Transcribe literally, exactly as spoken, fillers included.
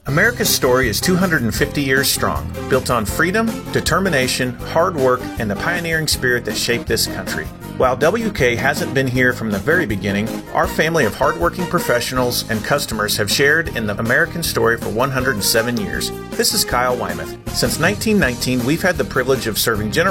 America's story is two hundred fifty years strong, built on freedom, determination, hard work, and the pioneering spirit that shaped this country. While W K hasn't been here from the very beginning, our family of hardworking professionals and customers have shared in the American story for one hundred seven years. This is Kyle Wymath. Since nineteen nineteen, we've had the privilege of serving generations